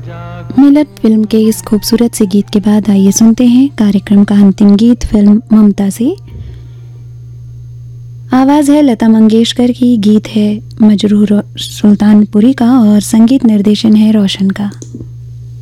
मिलत फिल्म के इस खूबसूरत से गीत के बाद आइए सुनते हैं कार्यक्रम का अंतिम गीत फिल्म ममता से। आवाज़ है लता मंगेशकर की, गीत है मजरूह सुल्तानपुरी का और संगीत निर्देशन है रोशन का।